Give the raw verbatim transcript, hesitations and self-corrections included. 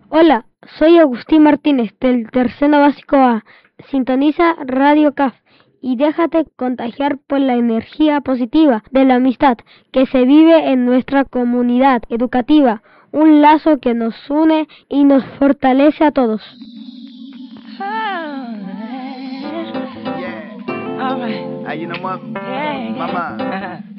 Hola, soy Agustín Martínez del Tercero Básico A. Sintoniza Radio C A F y déjate contagiar por la energía positiva de la amistad que se vive en nuestra comunidad educativa, un lazo que nos une y nos fortalece a todos. Yeah. All right. Hey, you know what? Yeah. Mama.